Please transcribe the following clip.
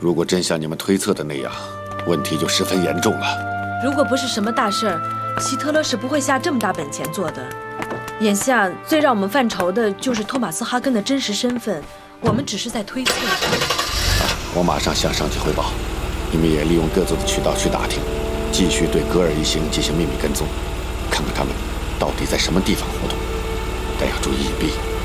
如果真像你们推测的那样，问题就十分严重了。 如果不是什么大事儿，希特勒是不会下这么大本钱做的。眼下最让我们犯愁的就是托马斯·哈根的真实身份，我们只是在推测。 我马上向上级汇报，你们也利用各自的渠道去打听，继续对格尔一行进行秘密跟踪，看看他们到底在什么地方活动，但要注意隐蔽。